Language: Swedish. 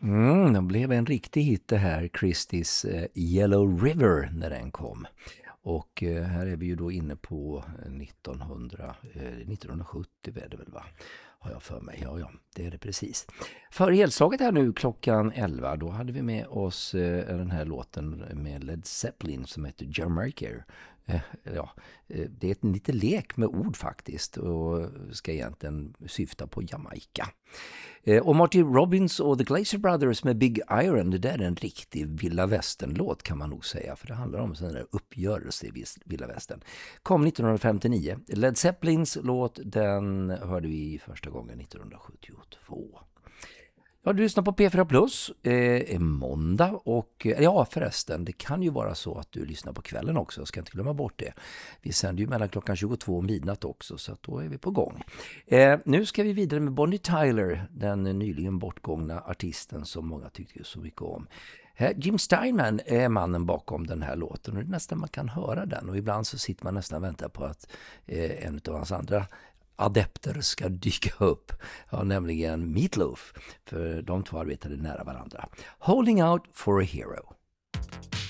Det blev en riktig hit det här, Christies Yellow River när den kom. Och här är vi ju då inne på 1970 är det väl, va? Har jag för mig. Ja, det är det precis. För helslaget här nu klockan 11, då hade vi med oss den här låten med Led Zeppelin som heter Jamaica. Det är en liten lek med ord faktiskt och ska egentligen syfta på Jamaica. Och Marty Robbins och The Glazer Brothers med Big Iron, det där är en riktig Vilda Västern-låt kan man nog säga, för det handlar om sån där uppgörelse i Vilda Västern. Kom 1959. Led Zeppelins låt, den hörde vi första gången 1972. Ja, du lyssnar på P4 Plus, måndag och ja förresten, det kan ju vara så att du lyssnar på kvällen också, ska inte glömma bort det. Vi sänder ju mellan klockan 22 och midnatt också, så att då är vi på gång. Nu ska vi vidare med Bonnie Tyler, den nyligen bortgångna artisten som många tyckte så mycket om. Jim Steinman är mannen bakom den här låten och det är nästan man kan höra den, och ibland så sitter man nästan och väntar på att en av hans andra adepter ska dyka upp, nämligen Meat Loaf, för de två arbetade nära varandra. Holding Out for a Hero.